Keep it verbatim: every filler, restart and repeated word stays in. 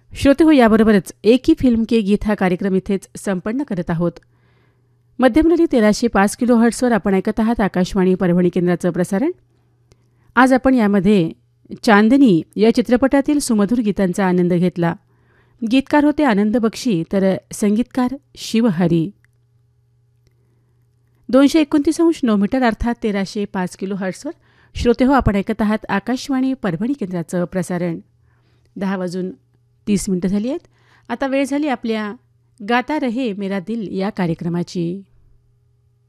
श्रोते हो, याबरोबरच एक ही फिल्म के गीत हा कार्यक्रम इथेच संपन्न करत आहोत. मध्यमलहरी तेराशे पाच किलो हर्ट्सवर आपण ऐकत आहात आकाशवाणी परभणी केंद्राचं प्रसारण. आज आपण यामध्ये चांदनी या चित्रपटातील सुमधुर गीतांचा आनंद घेतला. गीतकार होते आनंद बक्षी तर संगीतकार शिवहरी. दोनशे एकोणतीस अंश नऊ मीटर अर्थात तेराशे पाच किलो हर्ट्सवर श्रोते हो, आपण ऐकत आहात आकाशवाणी परभणी केंद्राचं प्रसारण. दहा वाजून तीस मिनटं झाली आहेत. आता वेळ झाली आपल्या गाता रहे मेरा दिल या कार्यक्रमाची.